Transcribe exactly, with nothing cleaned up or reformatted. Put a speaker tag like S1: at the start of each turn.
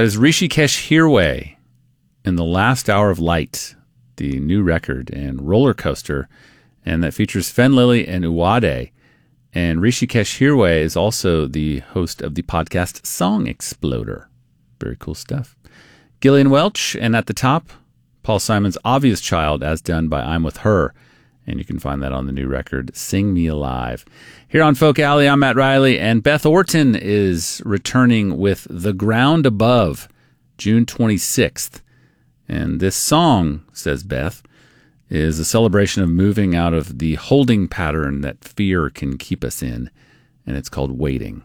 S1: That is Rishikesh Hirway in The Last Hour of Light, the new record and roller coaster, and that features Fen Lily and Uwade. And Rishikesh Hirway is also the host of the podcast Song Exploder. Very cool stuff. Gillian Welch, and at the top, Paul Simon's Obvious Child, as done by I'm With Her. And you can find that on the new record, Sing Me Alive. Here on Folk Alley, I'm Matt Riley, and Beth Orton is returning with The Ground Above, June twenty-sixth. And this song, says Beth, is a celebration of moving out of the holding pattern that fear can keep us in, and it's called Waiting.